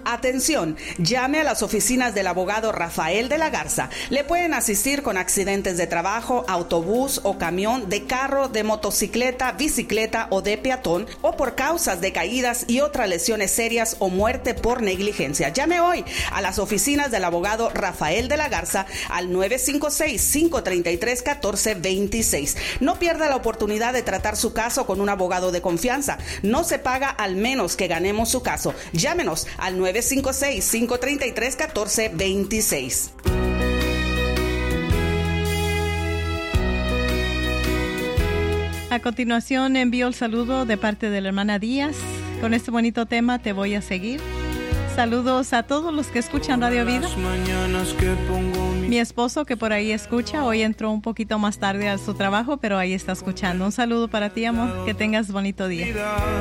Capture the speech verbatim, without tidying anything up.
Atención, llame a las oficinas del abogado Rafael de la Garza. Le pueden asistir con accidentes de trabajo, autobús o camión, de carro, de motocicleta, bicicleta o de peatón, o por causas de caídas y otras lesiones serias o muerte por negligencia. Llame hoy a las oficinas del abogado Rafael de la Garza al nueve cinco seis, cinco tres tres, uno cuatro dos seis. No pierda la oportunidad de tratar su caso con un abogado de confianza. No se paga al menos que ganemos su caso. Llámenos al nueve cinco seis, cinco tres tres, uno cuatro dos seis. A continuación envío el saludo de parte de la hermana Díaz. Con este bonito tema, Te voy a seguir. Saludos a todos los que escuchan Radio Vida. Mi esposo, que por ahí escucha, hoy entró un poquito más tarde a su trabajo, pero ahí está escuchando. Un saludo para ti, amor. Que tengas bonito día.